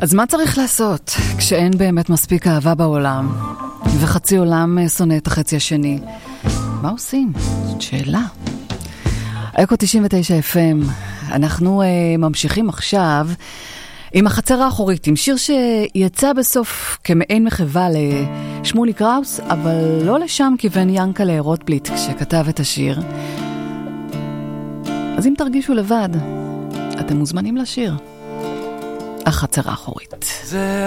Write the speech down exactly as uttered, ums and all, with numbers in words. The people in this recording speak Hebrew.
אז מה צריך לעשות כשאין באמת מספיק אהבה בעולם וחצי עולם שונא את החצי השני? מה עושים? זאת שאלה. אקו תשעים ותשע אף אם, אנחנו uh, ממשיכים עכשיו עם החצר האחורית, עם שיר שיצא בסוף כמעין מחווה לשמולי קראוס, אבל לא לשם כיוון ינקלה רוטבליט כשכתב את השיר. אז אם תרגישו לבד, אתם מוזמנים לשיר החצר האחורית. זה